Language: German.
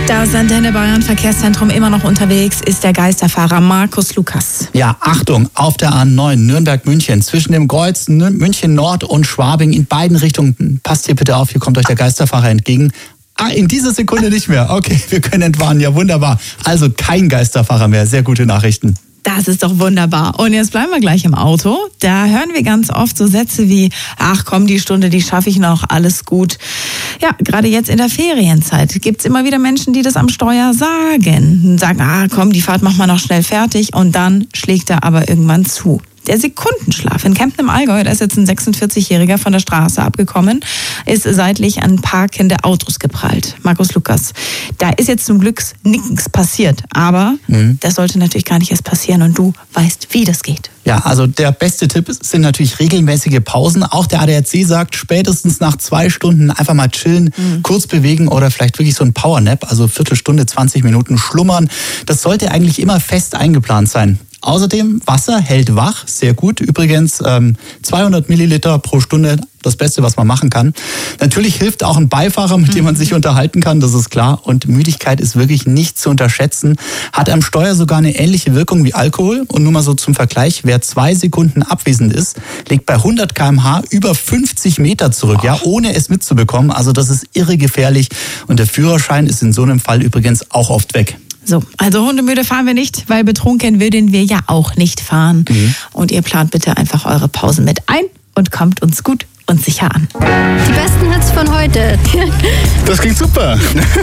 Das Antenne Bayern Verkehrszentrum immer noch unterwegs ist der Geisterfahrer Markus Lukas. Ja, Achtung, auf der A9 Nürnberg-München zwischen dem Kreuz München Nord und Schwabing in beiden Richtungen. Passt hier bitte auf, hier kommt euch der Geisterfahrer entgegen. In dieser Sekunde nicht mehr. Okay, wir können entwarnen. Ja, wunderbar. Also kein Geisterfahrer mehr. Sehr gute Nachrichten. Das ist doch wunderbar. Und jetzt bleiben wir gleich im Auto. Da hören wir ganz oft so Sätze wie, ach komm, die Stunde, die schaffe ich noch, alles gut. Ja, gerade jetzt in der Ferienzeit gibt's immer wieder Menschen, die das am Steuer sagen. Sagen, ah komm, die Fahrt machen wir noch schnell fertig. Und dann schlägt er aber irgendwann zu. Der Sekundenschlaf. In Kempten im Allgäu, da ist jetzt ein 46-Jähriger von der Straße abgekommen, ist seitlich an parkende Autos geprallt. Markus Lukas, da ist jetzt zum Glück nichts passiert, aber das sollte natürlich gar nicht erst passieren und du weißt, wie das geht. Ja, also der beste Tipp sind natürlich regelmäßige Pausen. Auch der ADAC sagt, spätestens nach 2 Stunden einfach mal chillen, kurz bewegen oder vielleicht wirklich so ein Powernap, also Viertelstunde, 20 Minuten schlummern. Das sollte eigentlich immer fest eingeplant sein. Außerdem, Wasser hält wach, sehr gut. Übrigens 200 Milliliter pro Stunde, das Beste, was man machen kann. Natürlich hilft auch ein Beifahrer, mit dem man sich unterhalten kann, das ist klar. Und Müdigkeit ist wirklich nicht zu unterschätzen. Hat am Steuer sogar eine ähnliche Wirkung wie Alkohol. Und nur mal so zum Vergleich, wer 2 Sekunden abwesend ist, legt bei 100 km/h über 50 Meter zurück, ja, ohne es mitzubekommen. Also das ist irre gefährlich. Und der Führerschein ist in so einem Fall übrigens auch oft weg. So, also hundemüde fahren wir nicht, weil betrunken würden wir ja auch nicht fahren. Und ihr plant bitte einfach eure Pausen mit ein und kommt uns gut und sicher an. Die besten Hits von heute. Das klingt super.